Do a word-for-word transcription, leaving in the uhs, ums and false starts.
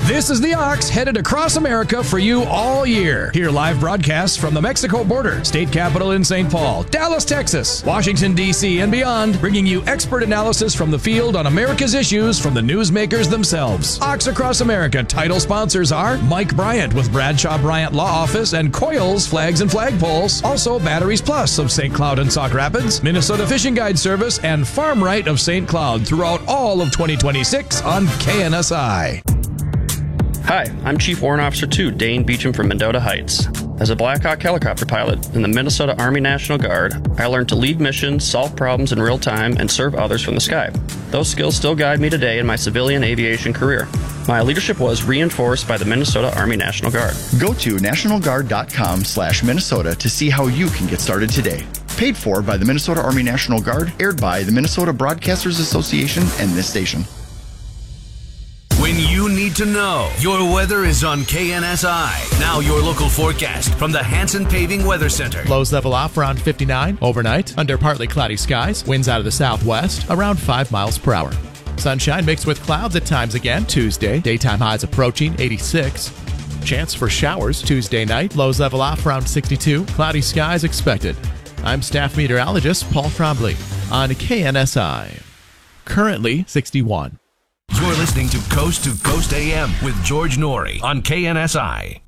This is the Ox, headed across America for you all year. Hear live broadcasts from the Mexico border, state capital in Saint Paul, Dallas, Texas, Washington, D C, and beyond, bringing you expert analysis from the field on America's issues from the newsmakers themselves. Ox Across America title sponsors are Mike Bryant with Bradshaw Bryant Law Office and Coils Flags and Flagpoles. Also Batteries Plus of Saint Cloud and Sauk Rapids, Minnesota Fishing Guide Service, and Farm Right of Saint Cloud throughout all of twenty twenty-six on K N S I. Hi, I'm Chief Warrant Officer two, Dane Beecham from Mendota Heights. As a Black Hawk helicopter pilot in the Minnesota Army National Guard, I learned to lead missions, solve problems in real time, and serve others from the sky. Those skills still guide me today in my civilian aviation career. My leadership was reinforced by the Minnesota Army National Guard. Go to national guard dot com slash Minnesota to see how you can get started today. Paid for by the Minnesota Army National Guard, aired by the Minnesota Broadcasters Association and this station. When you need to know, your weather is on K N S I. Now your local forecast from the Hanson Paving Weather Center. Lows level off around fifty-nine. Overnight, under partly cloudy skies. Winds out of the southwest, around five miles per hour. Sunshine mixed with clouds at times again Tuesday. Daytime highs approaching eighty-six. Chance for showers Tuesday night. Lows level off around sixty-two. Cloudy skies expected. I'm staff meteorologist Paul Trombley on K N S I. Currently sixty-one. You're listening to Coast to Coast A M with George Norrie on K N S I.